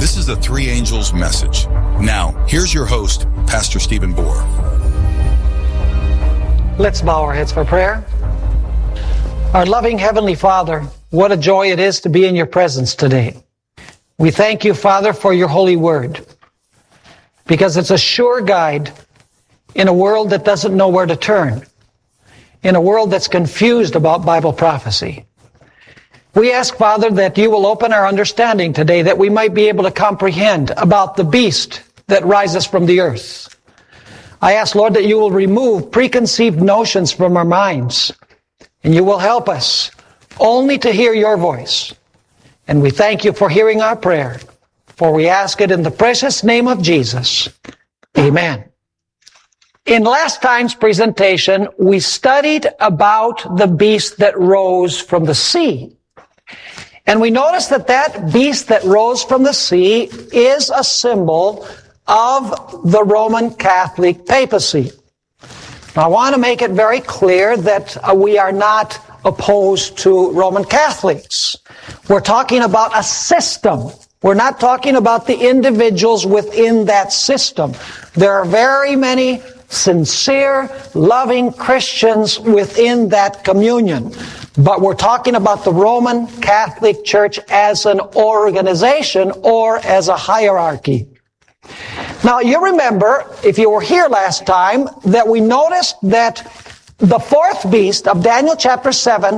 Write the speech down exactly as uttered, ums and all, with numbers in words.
This is the Three Angels message. Now, here's your host, Pastor Stephen Bohr. Let's bow our heads for prayer. Our loving Heavenly Father, what a joy it is to be in your presence today. We thank you, Father, for your holy word, because it's a sure guide in a world that doesn't know where to turn, in a world that's confused about Bible prophecy. We ask, Father, that you will open our understanding today, that we might be able to comprehend about the beast that rises from the earth. I ask, Lord, that you will remove preconceived notions from our minds, and you will help us only to hear your voice. And we thank you for hearing our prayer, for we ask it in the precious name of Jesus. Amen. In last time's presentation, we studied about the beast that rose from the sea. And we noticed that that beast that rose from the sea is a symbol of the Roman Catholic papacy. Now, I want to make it very clear that uh, we are not opposed to Roman Catholics. We're talking about a system. We're not talking about the individuals within that system. There are very many sincere, loving Christians within that communion. But we're talking about the Roman Catholic Church as an organization or as a hierarchy. Now, you remember, if you were here last time, that we noticed that the fourth beast of Daniel chapter seven